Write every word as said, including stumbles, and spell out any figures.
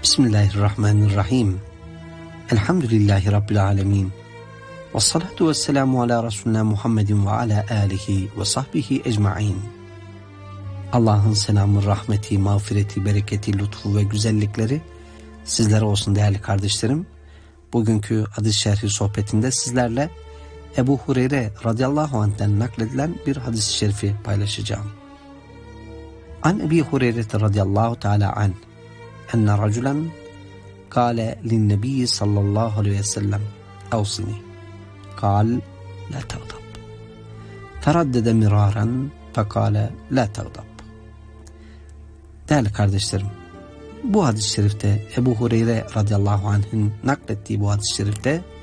Bismillahirrahmanirrahim. Elhamdülillahi Rabbil alemin. Ve salatu ve selamu ala Resulina Muhammedin ve ala alihi ve sahbihi ecma'in. Allah'ın selamı, rahmeti, mağfireti, bereketi, lütfu ve güzellikleri sizlere olsun değerli kardeşlerim. Bugünkü hadis şerhi sohbetinde sizlerle Ebu Hureyre radıyallahu anh'ten nakledilen bir hadis-i şerifi paylaşacağım. An Ebi Hureyre radıyallahu teala anh enne raculen kâle linnebiyyi sallallahu aleyhi ve sellem evsini kâl la tağdab teraddede miraren fekâle la tağdab. Değerli kardeşlerim, bu hadis-i şerifte Ebu Hureyre radıyallahu anh'ın naklettiği bu hadis-i şerifte